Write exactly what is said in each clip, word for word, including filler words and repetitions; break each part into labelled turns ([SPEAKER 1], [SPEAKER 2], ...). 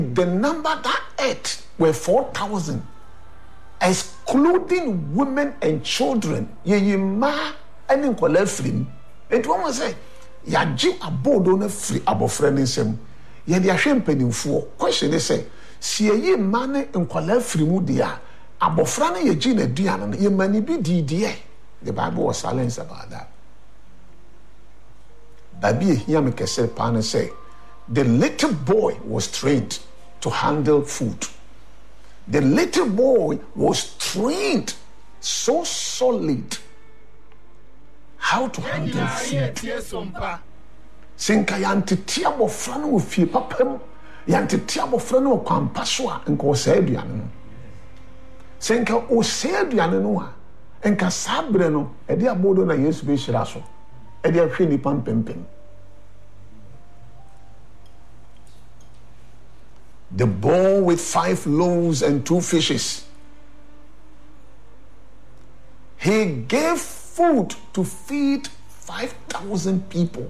[SPEAKER 1] The number that ate were four thousand, excluding women and children. Ye ma and in Colefrim. And one was say, Yaji abodo na free abofra nisem. Ye the ashem penny for. Question is say, see ye man in Colefrim dia. Abofra na ye gina diana, ye mani be D. The Bible was silent about that. Baby here make a say pan say, the little boy was trained to handle food. The little boy was trained so solid how to handle food. Sinka yanti tiabo frano fi papem yanti tiabo frano kwampaswa nko seduane no. Sinka o seduane no a enka sabre no e de abodo na Yesu be hira so. E de ahwe ni pampempem. The boy with five loaves and two fishes. He gave food to feed five thousand people.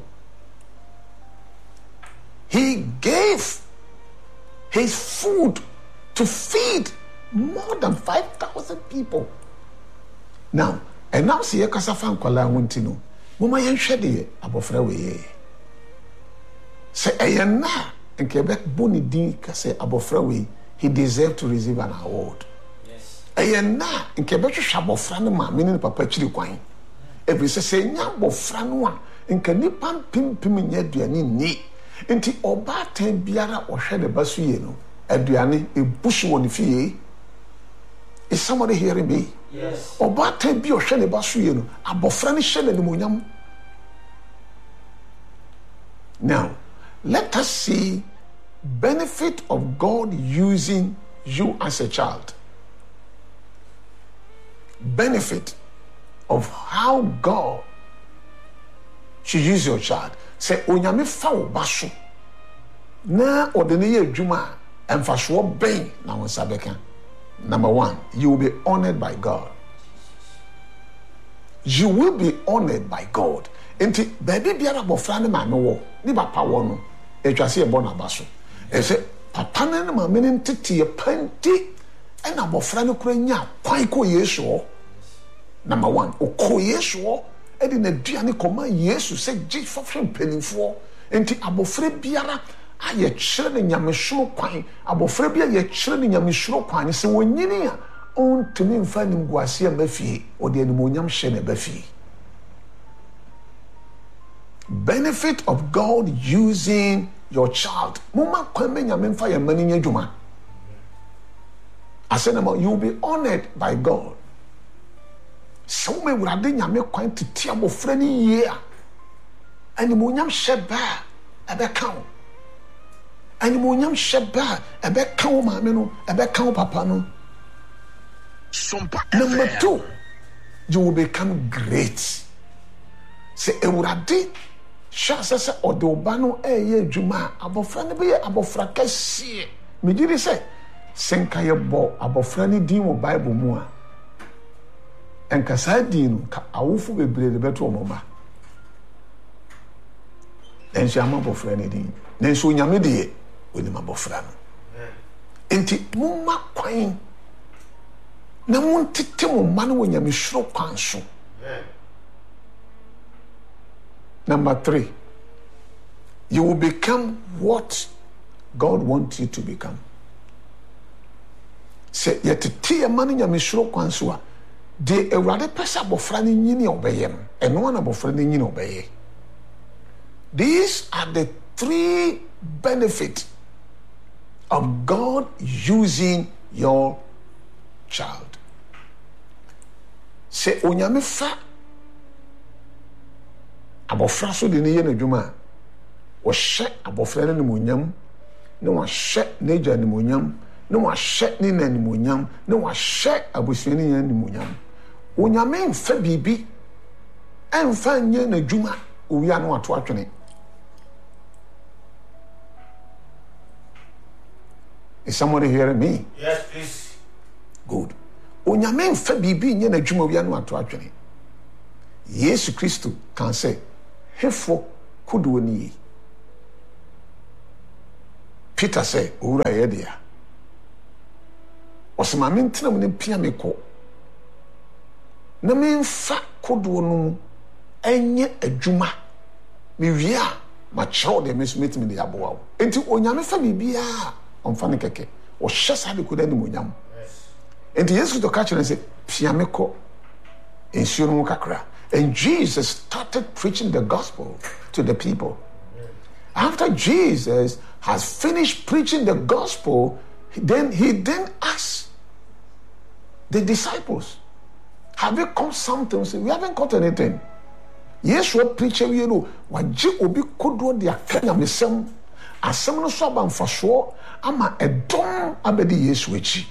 [SPEAKER 1] He gave his food to feed more than five thousand people. Now, and now see a kasafan kwala wuntino. Mama yen hwede abofra we. Say ayana in Quebec boni din kase abofra we, he deserved to receive an award. Yes. Ayana in Quebec shabofra no ma meaning papa chiri kwan. Every say say nya abofra no a nka nipa pim pim nya aduane ni. Enti oba tan biara ohwe de basu ye no aduane ebusu woni fie. Is somebody hearing me? Yes. Oba tan bi ohwe de basu ye no abofra ni hye ne monyam. Now, let us see benefit of God using you as a child. Benefit of how God should use your child. Say onyame fa wo baso na odene ye adwuma emfaso ben na won sabeka. Number one, you will be honored by God. You will be honored by God. Enti baby biara bofra ne ma me wo ni papa wo no etwase e bo na baso. E say papa ne ma me ne tete ye panti e na bofra ne kura nya kwan ko Yesu. Number one, o ko Yesu e di na duane koma Yesu say ji fofre penifo. Enti abofra biara aye kyere ne nyamehuro kwan, abofra bia ye kyere ne nyamehuro kwan se wonyini a on tumi mfa nim guase a mafie o de animonyam hye ne bafie. Benefit of God using your child. Mama kweme nyame mfa ya mani nya dwuma. I said you will be honored by God. So me wurade nyame kwan tete abofra ni ye a animonyam hye ba ebe kan. Animonyam hye ba ebe kan ma me no ebe kan papa no. Number two, you will become great. Say ewurade Shasa se odobano eye djuma abofra ne be abofra kese me gidi se senka ye bo abofra ne din wo Bible mu a enka sa din ka awofo bebre de beto omoma enso ama abofra ne din nenso nyame de oni abofra no enti mumma kwan na muntete mo ma no nyame hworo kwan so. Number three, you will become what God wants you to become. Say, yet tea money yamishro kwansua. De a rather pass up of friendly yini obeyem, and one of friendly yin obey. These are the three benefits of God using your child. Say, onyame fa. Abofra so de ne ye na dwuma wo hye abofra ne monyam ne wo hye ne gya ne monyam ne wo hye ne na ne monyam ne wo hye abosuani ne monyam onyame mfa bibi emfa nye na dwuma owia no ato atwene. Is somebody hearing me?
[SPEAKER 2] Yes, please.
[SPEAKER 1] Good. Onyame mfa bibi nye na dwuma owia no ato atwene. Yesu Kristo can say hefo kudo ni Peter said, Ura Edia. Or some maintenance in Piamico. No mean fat could one any a juma. Mivia, my child, they miss meeting me the abo. Into Onyame family bia on Fanikeke, or just had could any munyam. And the answer to catch and say, Piamico in Sunukakra. And Jesus started preaching the gospel to the people. After Jesus has finished preaching the gospel, then he then asked the disciples, have you caught something? Say, we haven't caught anything. Yes, what preacher you know, what G obi kodo de akanya mesem, asem no so aba mfaso, ama edom abedi Yesu echi.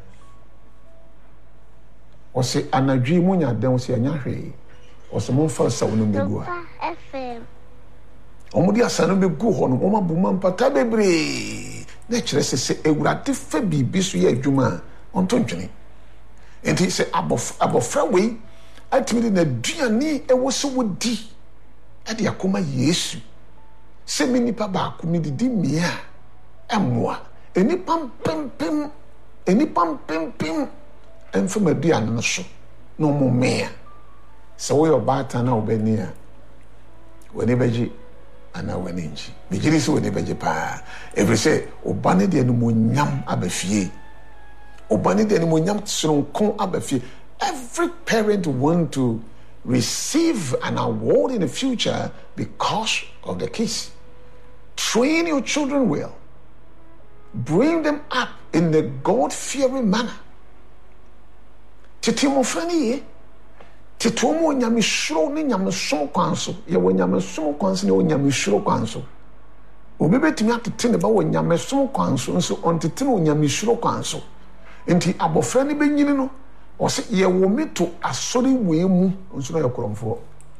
[SPEAKER 1] O se anadwi munya den o se anya hwe. O se monfa sa wono megu a. F M. Omudi asanu be gu ho no, oma buma mpata bebre. Na kire se se ewurade fa bibi so ye adwuma onto ntwene. Enti se abof abofra we atimi na duane ewo so wodi ade akoma Yesu. Se me nipa ba akoma didi mia emwa. Enipa pempem, enipa pempem enfema duane no so no mo mea. Se wo yo bata na obani a woni beji ana woni nji. Bigiri se woni beji pa. Every say obane de no mo nyam abafie. Obane de no mo nyam tsonkon abafie. Every parent want to receive an award in the future because of the kids. Train your children well. Bring them up in the God-fearing manner. Titi mo frani titi mo nyame shuro ne nyame som kwanso. Ye wo nyame som kwanso ne wo nyame shuro kwanso. Obi betimi atete ne ba wo nyame som kwanso nso ontete ne wo nyame shuro kwanso. Enti abofra ne benyini no o se ye wo meto asori we mu nso na yokromfo.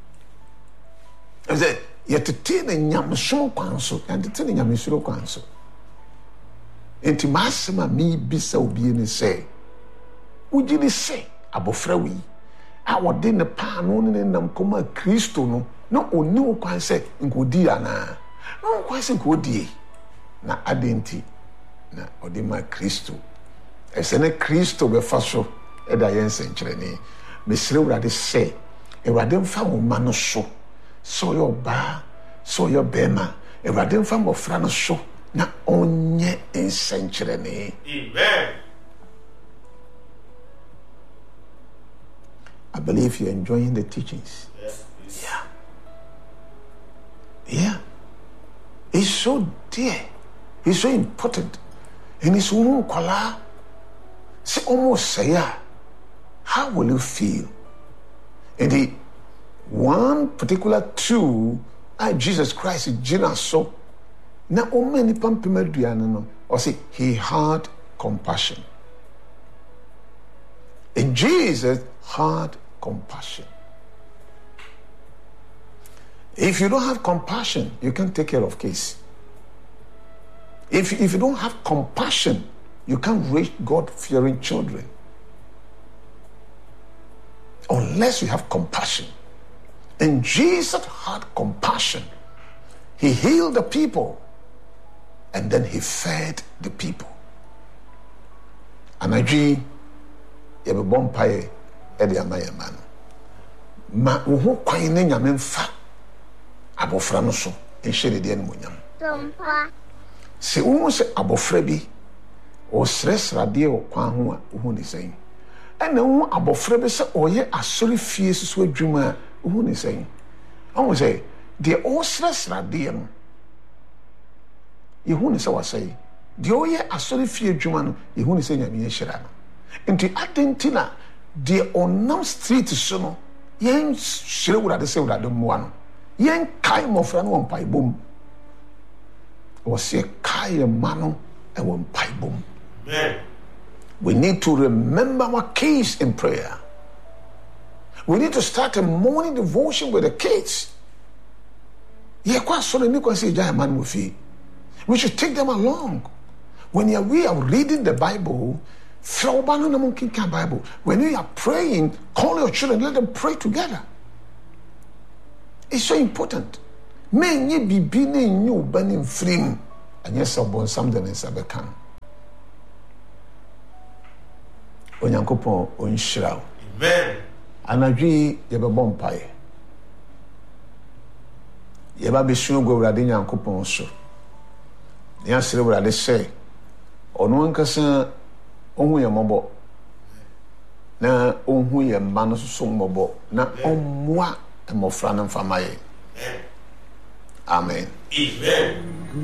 [SPEAKER 1] Eze ye tete ne nyame som kwanso, entete ne nyame shuro kwanso. Enti masema mi bisa obi ne se uji ni se abofra wi a wode ne pa no ne nam koma Kristo no na oni wo kwan se nkodi ana na wo kwan se nkodi na adenti na ode ma Kristo ese ne Kristo be fa so e da yen senkyere ni mesire urade se urade mfa wo ma no so so yo ba so yo bema urade mfa mo fra no so na onye ensenkyere ni. Amen. I believe you're enjoying the teachings.
[SPEAKER 2] Yes, please.
[SPEAKER 1] Yeah. Yeah. It's so dear. It's so important. And it's umunkwala. Say almost say, how will you feel? And the one particular tool, I Jesus Christ is Jesus so. Now, o many pampimediano, or say he had compassion. And Jesus had compassion. If you don't have compassion, you can't take care of kids. If, if you don't have compassion, you can't raise God-fearing children. Unless you have compassion. And Jesus had compassion. He healed the people. And then he fed the people. And I G, you have a bompire. Edi amaya man ma wo ho kwan ne nyame mfa abofra no so enhyere de anu nyam tompa se wo se abofra bi o sresrade o kwan ho a wo ni sen ena wo abofra bi se oye asori fie susu adwuma wo ni sen on say de o sresrade no ye hu ni se wasai de oye asori fie adwuma no ye hu ni se nyame hyira no enti adentina de onam street so no yen hyire wurade se wurade mmoa no yen kai mofra no won paibom o se kai ma no e won paibom. Amen. We need to remember our kids in prayer. We need to start a morning devotion with the kids. Ye kwa so ni kwa se jaya man wofi. We should take them along. When we are reading the Bible, Bible. When you are praying, call your children, let them pray together. It's so important. Men ye bibi ne nyu banim frim anya sɛ bonsam de ne nsa bɛka no. Onyankopɔn onhyira wo.
[SPEAKER 2] Amen.
[SPEAKER 1] Anadwi yɛbɛbɔ mpaeɛ. Yɛba bɛsua gu Awurade Nyankopɔn so. Ne asere Awurade sɛ ɔno ankasa ɔhu yɛ mmɔbɔ na ɔhu yɛ mma no so mmɔbɔ na ɔmmoa mmɔfra no mfama yɛ. Amen.
[SPEAKER 2] Amen.